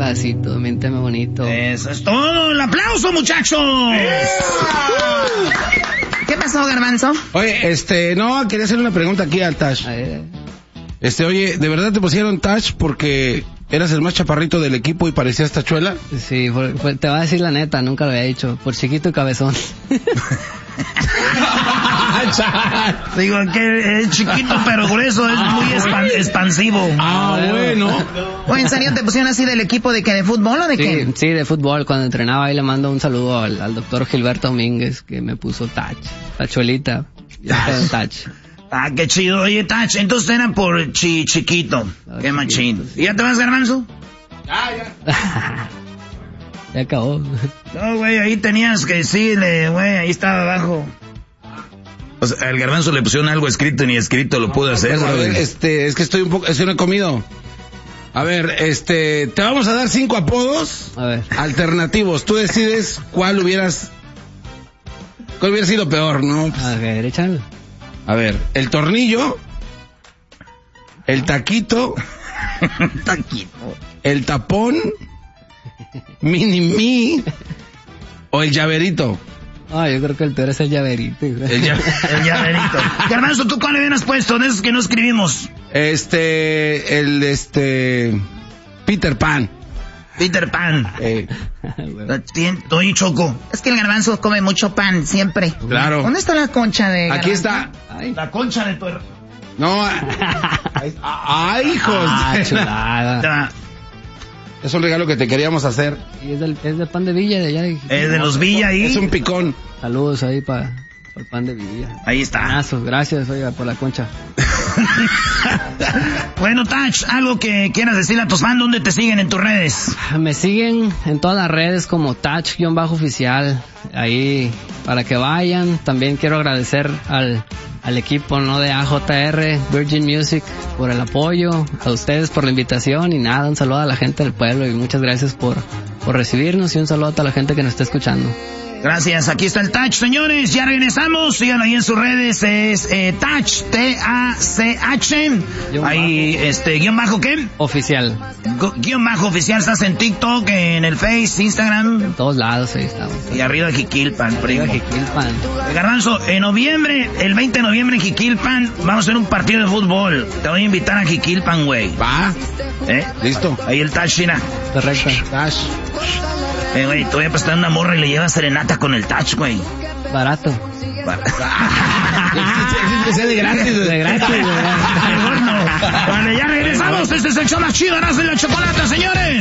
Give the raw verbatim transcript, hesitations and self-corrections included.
despacito, miénteme bonito. Eso es todo. ¡El aplauso, muchachos! ¿Qué pasó, Garbanzo? Oye, este, no, quería hacer una pregunta aquí al Tash. Este, oye, ¿de verdad te pusieron Tash porque eras el más chaparrito del equipo y parecías tachuela? Sí, por, por, te voy a decir la neta, nunca lo había dicho. Por chiquito y cabezón. Digo que es chiquito pero grueso, es muy expan- expansivo. Ah, bueno. Oye, ¿en serio te pusieron así del equipo de qué? ¿De fútbol o de sí, qué? Sí, de fútbol. Cuando entrenaba ahí le mando un saludo al, al doctor Gilberto Domínguez, que me puso Tach, tachuelita. Tach. Ah, qué chido. Oye, Tach, entonces era por chi chiquito. Ah, qué machín. chiquito, sí. ¿Y ya te vas, Garbanzo? Ya, ya. Ya acabó. No, güey, ahí tenías que decirle, güey, ahí estaba abajo. O sea, al Garbanzo le pusieron algo escrito y ni escrito lo pudo hacer. Pues, a ver, este, es que estoy un poco, es que no he comido. A ver, este, te vamos a dar cinco apodos A ver. alternativos. Tú decides cuál hubieras, cuál hubiera sido peor, ¿no? Pues, A ver, échale. a ver, el tornillo, el taquito, Taquito. el tapón, mini mi o el llaverito. Ah, yo creo que el peor es el llaverito. El lla- El llaverito. Garbanzo, ¿tú cuál le hubieras puesto de esos que no escribimos? Este, el, este, Peter Pan. Peter Pan. Eh, Oye, Choco. Es que el Garbanzo come mucho pan, siempre. claro. ¿Dónde está la concha de Aquí Garbanzo? está. Ay, La concha de tu... No, ay, ay, hijos. ah, chulada. Es un regalo que te queríamos hacer. Y es del, es del pan de Villa de allá. De, Es de los Villa ahí. Es un picón. Saludos ahí para el pan de Villa. Ahí está. Panazos, gracias, oiga, por la concha. Bueno, Tach, algo que quieras decirle a tus fans, ¿dónde te siguen en tus redes? Me siguen en todas las redes como Tach-oficial, ahí para que vayan. También quiero agradecer al, al equipo, ¿no?, de A J R, Virgin Music, por el apoyo, a ustedes por la invitación y nada, un saludo a la gente del pueblo y muchas gracias por, por recibirnos y un saludo a toda la gente que nos está escuchando. Gracias, aquí está el Tach, señores, ya regresamos, síganlo ahí en sus redes, es eh, Tach, T A C H, ahí, este, guión bajo, ¿qué? Oficial. Gu- Guión bajo oficial, estás en TikTok, en el Face, Instagram, En todos lados ahí estamos. y arriba de Jiquilpan, primo. Jiquilpan. Garbanzo, en noviembre, el veinte de noviembre en Jiquilpan, vamos a hacer un partido de fútbol, te voy a invitar a Jiquilpan, güey. Va. ¿Eh? Listo. Ahí el Tach, mira. Correcto. Tash. Eh, güey, te voy a prestar una morra y le llevas serenata con el Tach, güey. Barato. Es de gratis. De gratis, de gratis. Mejor no. Vale, ya regresamos. Este es el show más chido, Erasmo y la Chocolata, señores.